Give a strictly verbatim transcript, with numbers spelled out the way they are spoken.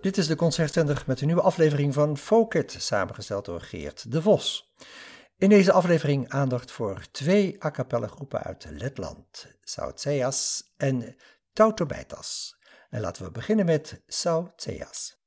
Dit is de Concertzender met een nieuwe aflevering van Folk-It, samengesteld door Geert de Vos. In deze aflevering aandacht voor twee a cappella groepen uit Letland, Sautseas en Tautobaitas. En laten we beginnen met Sautseas.